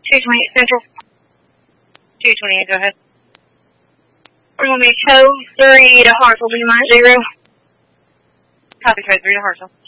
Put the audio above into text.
228 Central. 228, go ahead. We're going to be code 3 to Hartsville, B-minus 0. Copy, code 3 to Hartsville.